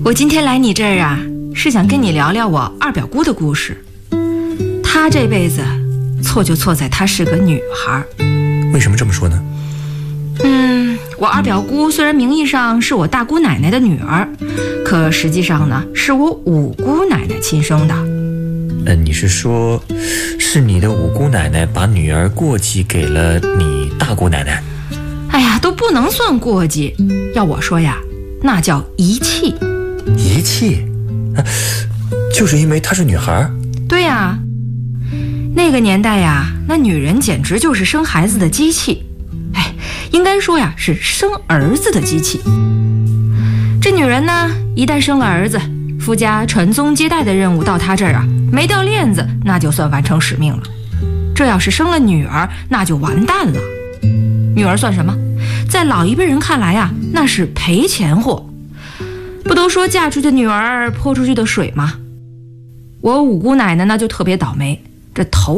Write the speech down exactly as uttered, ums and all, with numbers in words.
我今天来你这儿啊，是想跟你聊聊我二表姑的故事。她这辈子错就错在她是个女孩。 为什么这么说呢？ 嗯，我二表姑虽然名义上是我大姑奶奶的女儿，可实际上呢，是我五姑奶奶亲生的。 呃，你是说，是你的五姑奶奶把女儿过继给了你大姑奶奶？ 哎呀，都不能算过继，要我说呀，那叫遗弃。 遗弃？啊，就是因为她是女孩？ 对呀，那个年代呀，那女人简直就是生孩子的机器。哎，应该说呀，是生儿子的机器。这女人呢，一旦生了儿子，夫家传宗接代的任务到她这儿啊，没掉链子，那就算完成使命了。这要是生了女儿，那就完蛋了。女儿算什么？在老一辈人看来呀，那是赔钱货。不都说嫁出去的女儿泼出去的水吗？我五姑奶奶那就特别倒霉，这头